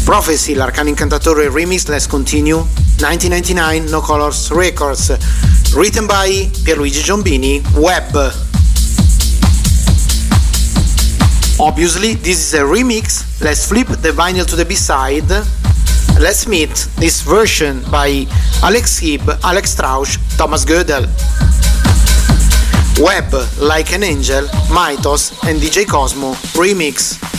Prophecy, l'Arcano Incantatore remix, let's continue. 1999, No Colors Records, written by Pierluigi Giombini, Web. Obviously, this is a remix. Let's flip the vinyl to the B-side. Let's meet this version by Alex Gibb, Alex Strauch, Thomas Gödel. Web, Like an Angel, Mythos and DJ Cosmo remix.